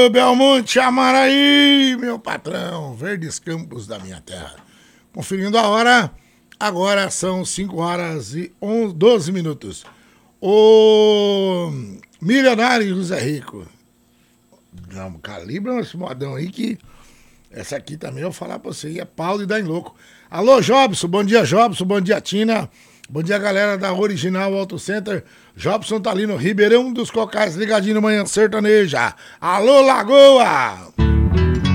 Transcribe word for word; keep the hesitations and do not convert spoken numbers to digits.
Belmonte, Amaraí, meu patrão, verdes campos da minha terra. Conferindo a hora, agora são cinco horas e doze minutos. O milionário José Rico. Não, calibra esse modão aí que essa aqui também eu vou falar pra você, é Paulo e dá em louco. Alô, Jobson, bom dia, Jobson, bom dia, Tina. Bom dia, galera da Original Auto Center. Jobson tá ali no Ribeirão dos Cocais, ligadinho no Manhã Sertaneja. Alô, Lagoa!